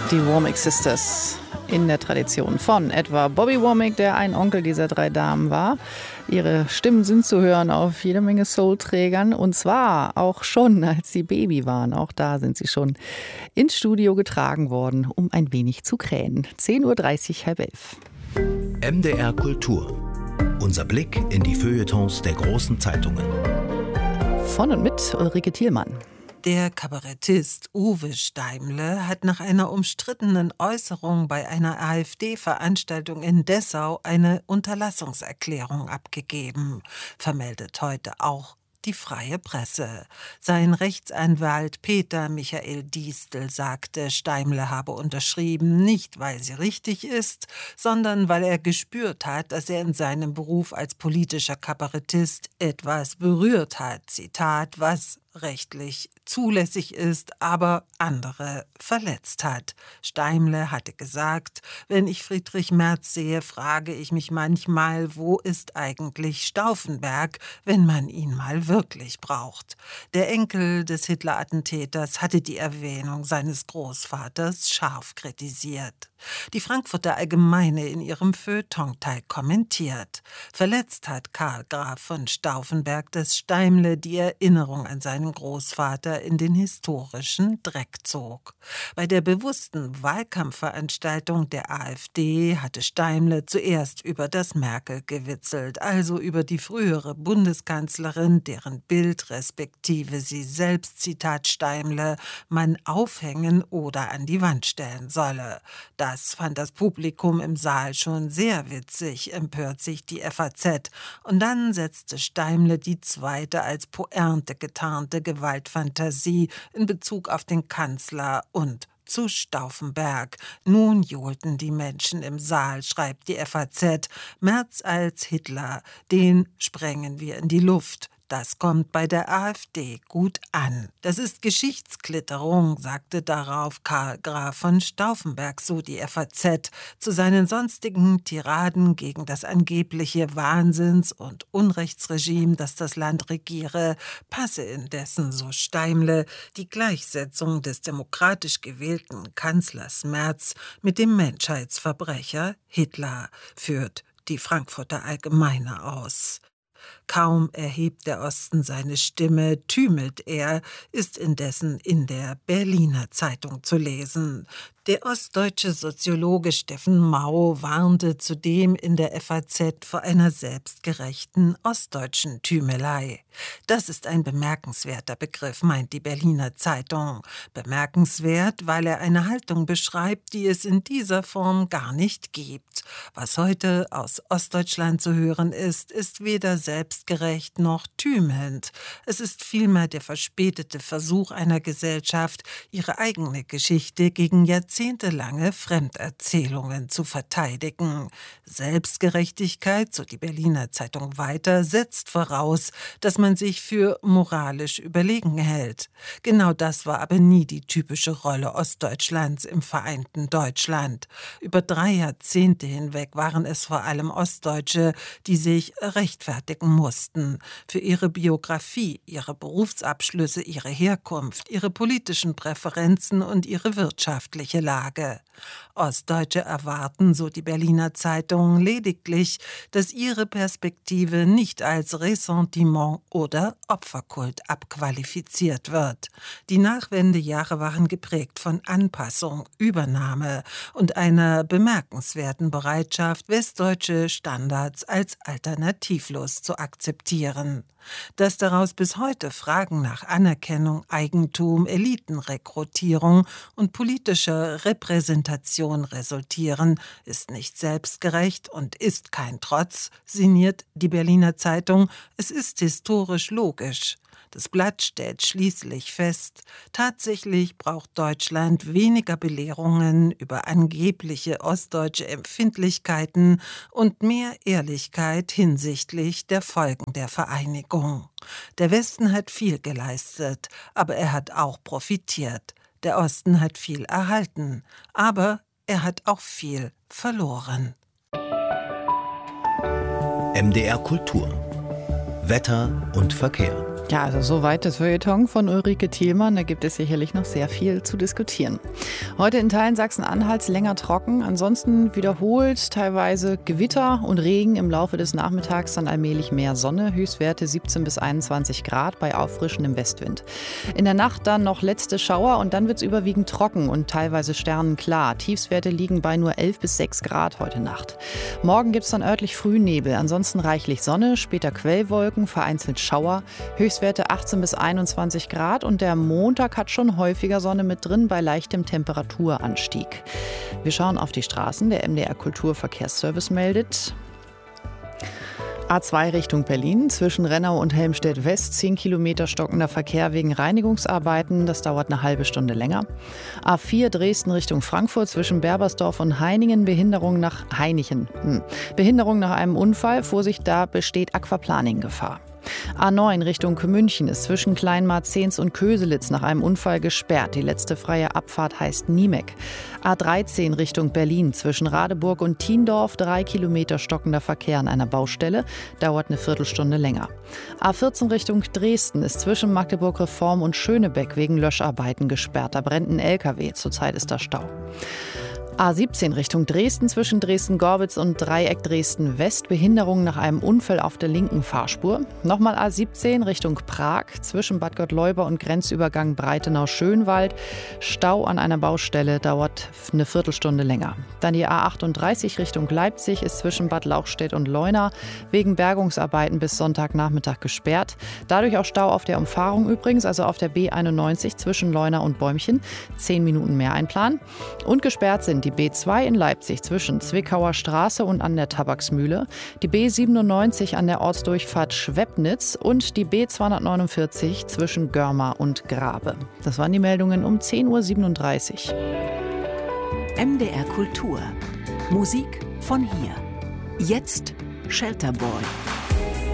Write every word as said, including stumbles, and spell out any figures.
Die Womack Sisters in der Tradition von etwa Bobby Womack, der ein Onkel dieser drei Damen war. Ihre Stimmen sind zu hören auf jede Menge Soul-Trägern und zwar auch schon, als sie Baby waren. Auch da sind sie schon ins Studio getragen worden, um ein wenig zu krähen. zehn Uhr dreißig, halb elf. M D R Kultur. Unser Blick in die Feuilletons der großen Zeitungen. Von und mit Ulrike Thielmann. Der Kabarettist Uwe Steimle hat nach einer umstrittenen Äußerung bei einer AfD-Veranstaltung in Dessau eine Unterlassungserklärung abgegeben, vermeldet heute auch die Freie Presse. Sein Rechtsanwalt Peter Michael Diestel sagte, Steimle habe unterschrieben, nicht weil sie richtig ist, sondern weil er gespürt hat, dass er in seinem Beruf als politischer Kabarettist etwas berührt hat. Zitat, was rechtlich zulässig ist, aber andere verletzt hat. Steimle hatte gesagt, wenn ich Friedrich Merz sehe, frage ich mich manchmal, wo ist eigentlich Stauffenberg, wenn man ihn mal wirklich braucht. Der Enkel des Hitler-Attentäters hatte die Erwähnung seines Großvaters scharf kritisiert. Die Frankfurter Allgemeine in ihrem Feuilletonteil kommentiert. Verletzt hat Karl Graf von Stauffenberg, dass Steimle die Erinnerung an seinen Großvater in den historischen Dreck zog. Bei der bewussten Wahlkampfveranstaltung der AfD hatte Steimle zuerst über das Merkel gewitzelt, also über die frühere Bundeskanzlerin, deren Bild respektive sie selbst, Zitat Steimle, man aufhängen oder an die Wand stellen solle. Das fand das Publikum im Saal schon sehr witzig, empört sich die F A Z. Und dann setzte Steimle die zweite als Pointe getarnte Gewaltfantasie in Bezug auf den Kanzler und zu Stauffenberg. Nun johlten die Menschen im Saal, schreibt die F A Z. Merz als Hitler, den sprengen wir in die Luft. Das kommt bei der AfD gut an. Das ist Geschichtsklitterung, sagte darauf Karl Graf von Stauffenberg, so die F A Z. Zu seinen sonstigen Tiraden gegen das angebliche Wahnsinns- und Unrechtsregime, das das Land regiere, passe indessen, so Steimle, die Gleichsetzung des demokratisch gewählten Kanzlers Merz mit dem Menschheitsverbrecher Hitler, führt die Frankfurter Allgemeine aus. Kaum erhebt der Osten seine Stimme, tümelt er, ist indessen in der Berliner Zeitung zu lesen. Der ostdeutsche Soziologe Steffen Mau warnte zudem in der F A Z vor einer selbstgerechten ostdeutschen Tümelei. Das ist ein bemerkenswerter Begriff, meint die Berliner Zeitung. Bemerkenswert, weil er eine Haltung beschreibt, die es in dieser Form gar nicht gibt. Was heute aus Ostdeutschland zu hören ist, ist weder selbstgerecht noch tümelnd. Es ist vielmehr der verspätete Versuch einer Gesellschaft, ihre eigene Geschichte gegen jahrzehntelange Fremderzählungen zu verteidigen. Selbstgerechtigkeit, so die Berliner Zeitung weiter, setzt voraus, dass man sich für moralisch überlegen hält. Genau das war aber nie die typische Rolle Ostdeutschlands im vereinten Deutschland. Über drei Jahrzehnte hinweg waren es vor allem Ostdeutsche, die sich rechtfertigen mussten für ihre Biografie, ihre Berufsabschlüsse, ihre Herkunft, ihre politischen Präferenzen und ihre wirtschaftliche Lage. Ostdeutsche erwarten, so die Berliner Zeitung, lediglich, dass ihre Perspektive nicht als Ressentiment oder Opferkult abqualifiziert wird. Die Nachwendejahre waren geprägt von Anpassung, Übernahme und einer bemerkenswerten Bereitschaft, westdeutsche Standards als alternativlos zu akzeptieren. Dass daraus bis heute Fragen nach Anerkennung, Eigentum, Elitenrekrutierung und politischer Repräsentation resultieren, ist nicht selbstgerecht und ist kein Trotz, sinniert die Berliner Zeitung. Es ist historisch logisch. Das Blatt stellt schließlich fest, tatsächlich braucht Deutschland weniger Belehrungen über angebliche ostdeutsche Empfindlichkeiten und mehr Ehrlichkeit hinsichtlich der Folgen der Vereinigung. Der Westen hat viel geleistet, aber er hat auch profitiert. Der Osten hat viel erhalten, aber er hat auch viel verloren. M D R Kultur. Wetter und Verkehr. Ja, also soweit das Feuilleton von Ulrike Thielmann. Da gibt es sicherlich noch sehr viel zu diskutieren. Heute in Teilen Sachsen-Anhalts länger trocken. Ansonsten wiederholt teilweise Gewitter und Regen. Im Laufe des Nachmittags dann allmählich mehr Sonne. Höchstwerte siebzehn bis einundzwanzig Grad bei auffrischendem Westwind. In der Nacht dann noch letzte Schauer und dann wird es überwiegend trocken und teilweise sternenklar. Tiefstwerte liegen bei nur elf bis sechs Grad heute Nacht. Morgen gibt es dann örtlich Frühnebel. Ansonsten reichlich Sonne, später Quellwolken, vereinzelt Schauer. Höchstwerte achtzehn bis einundzwanzig Grad und der Montag hat schon häufiger Sonne mit drin bei leichtem Temperaturanstieg. Wir schauen auf die Straßen. Der M D R Kulturverkehrsservice meldet: A zwei Richtung Berlin, zwischen Rennau und Helmstedt West, zehn Kilometer stockender Verkehr wegen Reinigungsarbeiten. Das dauert eine halbe Stunde länger. A vier Dresden Richtung Frankfurt, zwischen Berbersdorf und Heiningen, Behinderung nach Hainichen. Hm. Behinderung nach einem Unfall. Vorsicht, da besteht Aquaplaning-Gefahr. A neun Richtung München ist zwischen Kleinmarzens und Köselitz nach einem Unfall gesperrt. Die letzte freie Abfahrt heißt Niemek. A dreizehn Richtung Berlin, zwischen Radeburg und Thiendorf, drei Kilometer stockender Verkehr an einer Baustelle, dauert eine Viertelstunde länger. A vierzehn Richtung Dresden ist zwischen Magdeburg Reform und Schönebeck wegen Löscharbeiten gesperrt. Da brennt ein L K W, zurzeit ist da Stau. A siebzehn Richtung Dresden, zwischen Dresden-Gorbitz und Dreieck Dresden-West, Behinderung nach einem Unfall auf der linken Fahrspur. Nochmal A siebzehn Richtung Prag, zwischen Bad Gottleuba und Grenzübergang Breitenau-Schönwald. Stau an einer Baustelle, dauert eine Viertelstunde länger. Dann die A achtunddreißig Richtung Leipzig ist zwischen Bad Lauchstädt und Leuna wegen Bergungsarbeiten bis Sonntagnachmittag gesperrt. Dadurch auch Stau auf der Umfahrung übrigens, also auf der B einundneunzig zwischen Leuna und Bäumchen. Zehn Minuten mehr einplanen. Und gesperrt sind die B zwei in Leipzig zwischen Zwickauer Straße und an der Tabaksmühle, die B siebenundneunzig an der Ortsdurchfahrt Schwebnitz und die B zweihundertneunundvierzig zwischen Görma und Grabe. Das waren die Meldungen um zehn Uhr siebenunddreißig. M D R Kultur. Musik von hier. Jetzt Shelter Boy.